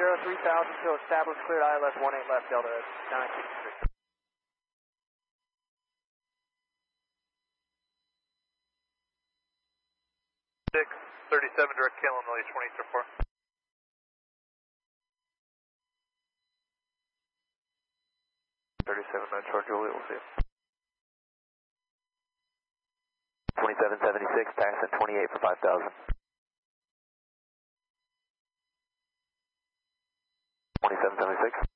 3000 to establish cleared ILS 18 left Delta 963. 37 direct KLM Lily 20 4. 37 Charge Juliet, we'll see you. 2776, pass at 28 for 5000. 2776.